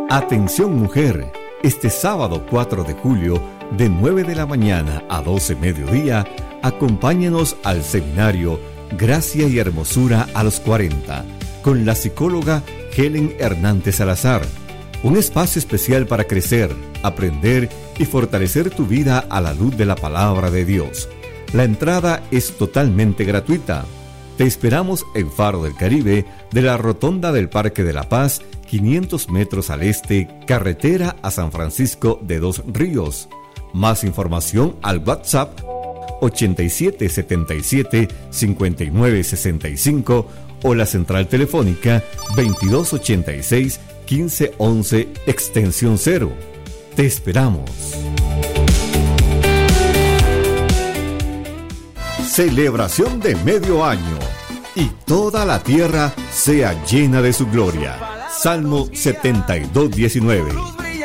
Atención mujer, este sábado 4 de julio, de 9 de la mañana a 12 mediodía, acompáñenos al seminario Gracia y Hermosura a los 40, con la psicóloga Helen Hernández Salazar. Un espacio especial para crecer, aprender y fortalecer tu vida a la luz de la palabra de Dios. La entrada es totalmente gratuita. Te esperamos en Faro del Caribe, de la Rotonda del Parque de la Paz, 500 metros al este, carretera a San Francisco de Dos Ríos. Más información al WhatsApp 8777-5965 o la central telefónica 2286-1511 extensión 0. Te esperamos. Celebración de medio año y toda la tierra sea llena de su gloria. Salmo 72:19.